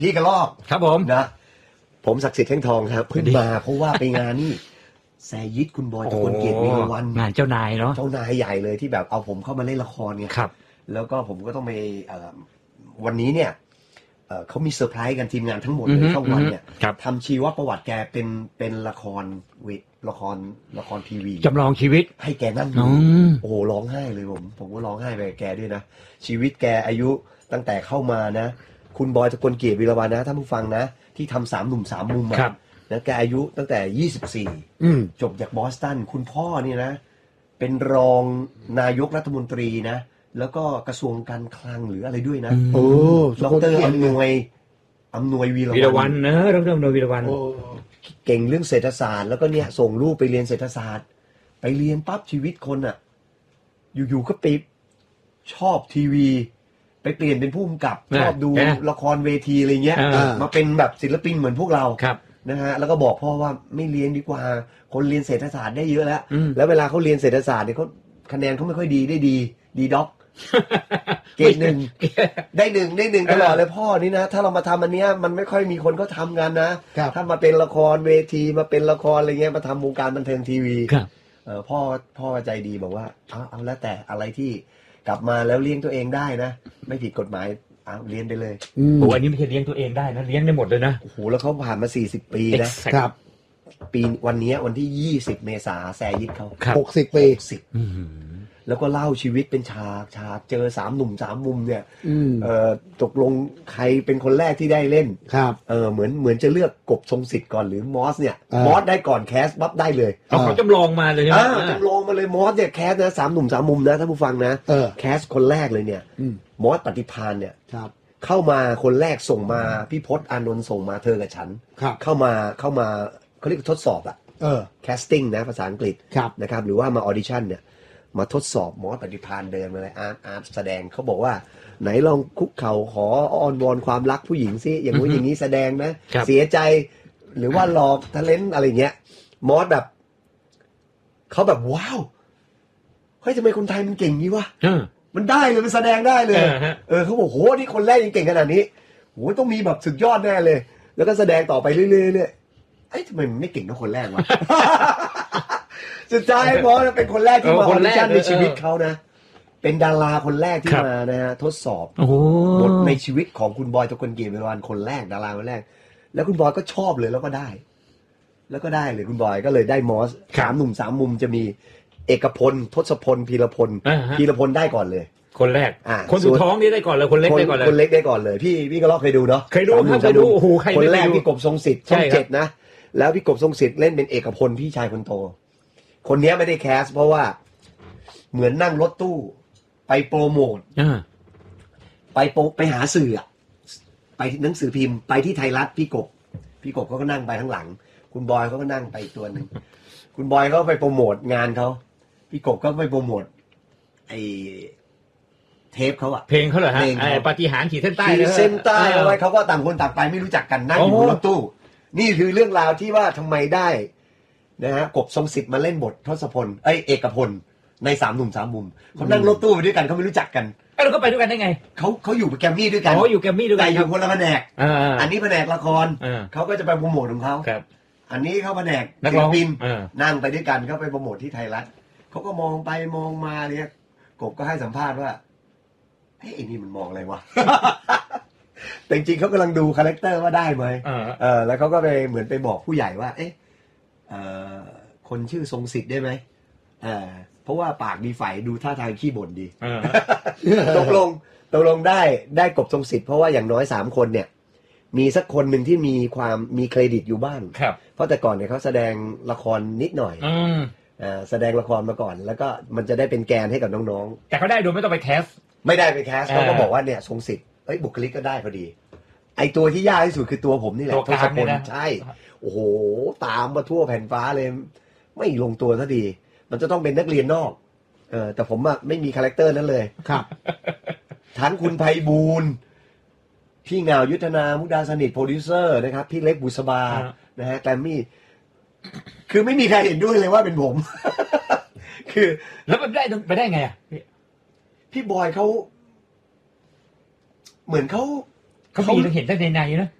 พี่กระลอกครับผมนะผมศักดิ์สิทธิ์แท่งทองครับเพิ่งมาเพราะว่าไปงานนี่แซยิดคุณบอยตะกลเกียรติวีรวันงานเจ้านายเนาะเจ้านายใหญ่เลยที่แบบเอาผมเข้ามาเล่นละครไงครับแล้วก็ผมก็ต้องไปวันนี้เนี่ยเขามีเซอร์ไพรส์กันทีมงานทั้งหมดเลยช่องวันเนี่ยทำชีวประวัติแกเป็นละครทีวีจำลองชีวิตให้แกนั่งดูโอ้โหร้องไห้เลยผมก็ร้องไห้ไปแกด้วยนะชีวิตแกอายุตั้งแต่เข้ามานะคุณบอยตะกลเกียรติวีรวันนะท่านผู้ฟังนะที่ทำ3 หนุ่ม 3 มุมนะแกอายุตั้งแต่24จบจากบอสตันคุณพ่อนี่นะเป็นรองนายกรัฐมนตรีนะแล้วก็กระทรวงการคลังหรืออะไรด้วยนะดร.อำนวยวีรวันนะดร.อำนวยวีรวันเก่งเรื่องเศรษฐศาสตร์แล้วก็เนี่ยส่งลูกไปเรียนเศรษฐศาสตร์ไปเรียนปั๊บชีวิตคนอ่ะอยู่ๆก็ไปชอบทีวีไปเปลี่ยนเป็นผู้กำกับชอบดูละครเวทีอะไรเงี้ยมาเป็นแบบศิลปินเหมือนพวกเรานะฮะแล้วก็บอกพ่อว่าไม่เรียนดีกว่าคนเรียนเศรษฐศาสตร์ได้เยอะแล้วเวลาเขาเรียนเศรษฐศาสตร์เนี่ยเขาคะแนนเขาไม่ค่อยดีได้ดีด็อกเกรด1ได้1ตลอดเลยพ่อนี่นะถ้าเรามาทำอันเนี้ยมันไม่ค่อยมีคนก็ทำกันนะถ้ามาเป็นละครเวทีมาเป็นละครอะไรเงี้ยมาทำวงการบันเทิงทีวีพ่อใจดีบอกว่าเอาแล้วแต่อะไรที่กลับมาแล้วเลี้ยงตัวเองได้นะไม่ผิดกฎหมายเรียนไปเลยโอ้อันนี้ไม่ใช่เลี้ยงตัวเองได้นะเลี้ยงได้หมดเลยนะโอ้โหแล้วเขาผ่านมา40 ปีนะครับปีวันนี้วันที่20 เมษายนแซยิดเขา 60 ปีแล้วก็เล่าชีวิตเป็นฉากเจอ3 หนุ่ม 3 มุมเนี่ยตกลงใครเป็นคนแรกที่ได้เล่นครับเหมือนจะเลือกกบทรงสิทธิ์ก่อนหรือมอสเนี่ยมอสได้ก่อนแคสบัฟได้เลยเขาจำลองมาเลยใช่ไหมจำลองมาเลยมอสเนี่ยแคสนะ3 หนุ่ม 3 มุมนะท่านผู้ฟังนะแคสคนแรกเลยเนี่ยมอสปฏิภาณเนี่ยเข้ามาคนแรกส่งมาพี่พจน์อานนท์ส่งมาเธอกับฉันเข้ามาเขาเรียกทดสอบอะแคสติ้งนะภาษาอังกฤษนะครับหรือว่ามาออดิชั่นเนี่ยมาทดสอบมอสปฏิภาณเดินมาเลยอาร์ตแสดงเขาบอกว่าไหนลองคุกเข่าขออ้อนวอนความรักผู้หญิงซิอย่างนู้นอย่างนี้แสดงนะเสียใจหรือว่าหลอกทะเลนอะไรเงี้ยมอสแบบเขาแบบว้าวเฮ้ยทำไมคนไทยมันเก่งงี้วะมันได้เลยมันแสดงได้เลยเขาบอกโหนี่คนแรกยังเก่งขนาดนี้โหต้องมีแบบสุดยอดแน่เลยแล้วก็แสดงต่อไปเรื่อยๆเอ้ยทำไมมันไม่เก่งเท่าคนแรกวะ สุดท้ายมอสเป็นคนแรกที่มาออดิชั่นในชีวิตเขานะเป็นดาราคนแรกที่มานะฮะทดสอบบทในชีวิตของคุณบอยตะกลเกียรติวีรวันคนแรกดาราคนแรกแล้วคุณบอยก็ชอบเลยแล้วก็ได้เลยคุณบอยก็เลยได้มอส3 หนุ่ม 3 มุมจะมีเอกพลทศพลพีรพลได้ก่อนเลยคนแรกคนสุดท้องนี่ได้ก่อนเลยคนเล็กได้ก่อนเลยคนเล็กได้ก่อนเลยพี่ก็ลอกเคยดูเนาะเคยดูโอ้โหใครคนแรกพี่กบทรงสิทธิ์ช่อง7นะแล้วพี่กบทรงสิทธิ์เล่นเป็นเอกพลพี่ชายคนโตคนนี้ไม่ได้แคสเพราะว่าเหมือนนั่งรถตู้ไปโปรโมทไปหาสื่อไปหนังสือพิมพ์ไปที่ไทยรัฐพี่กบเขาก็นั่งไปข้างหลังคุณบอยเขาก็นั่งไปตัวนึงคุณบอยเขาไปโปรโมทงานเขาพี่กบก็ไปโปรโมทไอเทปเขาอะเพลงเขาเหรอฮะปาฏิหาริย์ขีดเส้นใต้เส้นใต้เอาไว้เขาก็ต่างคนต่างไปไม่รู้จักกันนั่งอยู่บนรถตู้นี่คือเรื่องราวที่ว่าทำไมได้นะฮะกบทรงสิทธิ์มาเล่นบททศพลเอกพลใน3 หนุ่ม 3 มุมเขานั่งรถตู้ไปด้วยกันเขาไม่รู้จักกันแล้วก็ไปด้วยกันได้ไงเขาอยู่แกรมมี่ด้วยกันอยู่แกรมมี่ด้วยกันแต่อยู่คนละแผนกอันนี้แผนกละครเขาก็จะไปโปรโมทของเขาอันนี้เขาแผนกศิลปินนั่งไปด้วยกันเขาไปโปรโมทที่ไทยรัฐเขาก็มองไปมองมาเนี่ยกบก็ให้สัมภาษณ์ว่าเฮ้ยไอ้นี่มันมองอะไรวะ แต่จริงๆเขากำลังดูคาแรคเตอร์ว่าได้ไหมแล้วเขาก็ไปเหมือนไปบอกผู้ใหญ่ว่าคนชื่อทรงสิทธิ์ได้ไหมเพราะว่าปากมีไฝดูท่าทางขี้บ่นดีตกลงได้กบทรงสิทธิ์เพราะว่าอย่างน้อย3 คนเนี่ยมีสักคนหนึ่งที่มีเครดิตอยู่บ้างเพราะแต่ก่อนเนี่ยเขาแสดงละครนิดหน่อยแสดงละครมาก่อนแล้วก็มันจะได้เป็นแกนให้กับน้องๆแต่เขาได้โดยไม่ต้องไปแคสไม่ได้ไปแคสเขาก็บอกว่าเนี่ยทรงสิทธิ์บุคลิกก็ได้พอดีไอตัวที่ยากที่สุดคือตัวผมนี่แหละทศพลใช่โอ้โหตามมาทั่วแผ่นฟ้าเลยไม่ลงตัวซะดีมันจะต้องเป็นนักเรียนนอกแต่ผมอะไม่มีคาแรคเตอร์นั้นเลยครับทั้งคุณไพบูลย์พี่เหงายุทธนามุกดาสนิทโปรดิวเซอร์นะครับพี่เล็กบุษบานะฮะแกรมมี่คือไม่มีใครเห็นด้วยเลยว่าเป็นผม คือแล้วมันได้ไปได้ไงอ่ะพี่บอยเขาเหมือนเขาเขามีเห็นตั้งในนะ